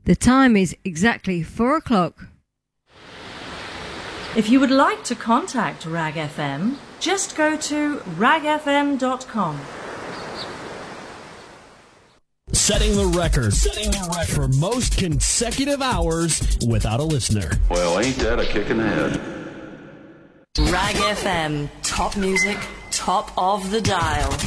The time is exactly 4 o'clock. If you would like to contact Rag FM, just go to ragfm.com. Setting the record for most consecutive hours without a listener. Well, ain't that a kick in the head? Rag FM, top music, top of the dial.